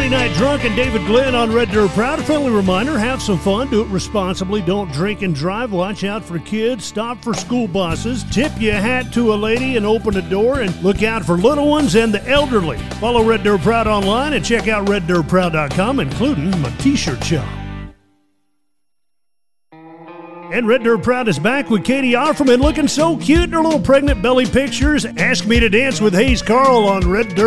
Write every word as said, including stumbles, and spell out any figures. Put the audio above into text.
Friday Night Drunk and David Glenn on Red Dirt Proud. A friendly reminder, have some fun, do it responsibly, don't drink and drive, watch out for kids, stop for school buses, tip your hat to a lady and open a door, and look out for little ones and the elderly. Follow Red Dirt Proud online and check out red dirt proud dot com, including my t-shirt shop. And Red Dirt Proud is back with Katie Offerman looking so cute in her little pregnant belly pictures. Ask Me to Dance with Hayes Carl on Red Dirt.